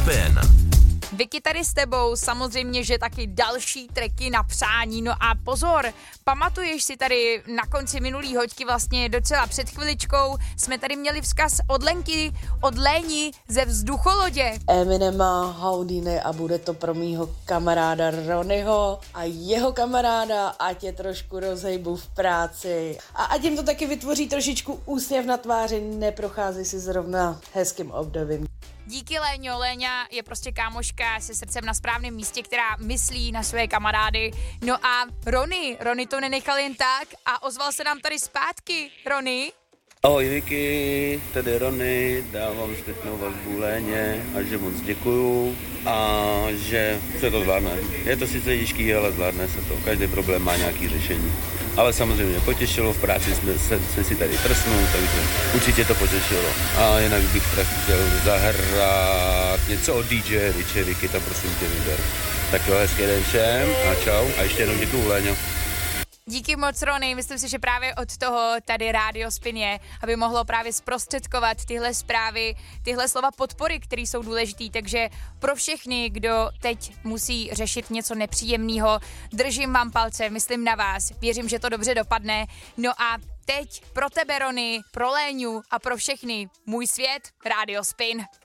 Spin. Vicky, tady s tebou samozřejmě, že taky další tracky na přání. No a pozor, pamatuješ si tady na konci minulý hoďky, vlastně docela před chviličkou, jsme tady měli vzkaz od Lenky, od Léni ze Vzducholodě. Eminema, Houdini a bude to pro mýho kamaráda Ronnyho a jeho kamaráda, ať je trošku rozhejbu v práci. A ať jim to taky vytvoří trošičku úsměv na tváři, neprochází si zrovna hezkým obdobím. Díky, Léňo. Léňa je prostě kámoška se srdcem na správném místě, která myslí na své kamarády. No a Ronny to nenechal jen tak a ozval se nám tady zpátky. Ronny? Ahoj Vicky, tady Ronny, dávám zpětnou vazbu Léně a že moc děkuju a že se to zvládne. Je to sice těžký, ale zvládne se to. Každý problém má nějaký řešení. Ale samozřejmě potěšilo, v práci jsme si tady trsnul, takže určitě to potěšilo. A jinak bych chtěl zahrát něco od DJ Vicky, tam prosím tě vyber. Tak jo, hezký den všem a čau a ještě jednou děkuju, Léňo. Díky moc, Ronny, myslím si, že právě od toho tady Rádio Spin je, aby mohlo právě zprostředkovat tyhle zprávy, tyhle slova podpory, které jsou důležitý, takže pro všechny, kdo teď musí řešit něco nepříjemného, držím vám palce, myslím na vás, věřím, že to dobře dopadne. No a teď pro tebe, Ronny, pro Léňu a pro všechny, můj svět, Rádio Spin.